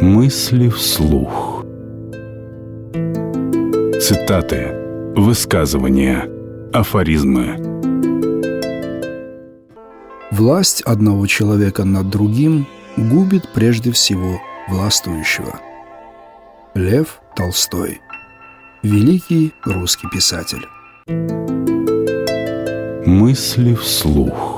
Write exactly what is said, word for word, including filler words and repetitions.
Мысли вслух. Цитаты, высказывания, афоризмы. Власть одного человека над другим губит прежде всего властвующего. Лев Толстой. Великий русский писатель. Мысли вслух.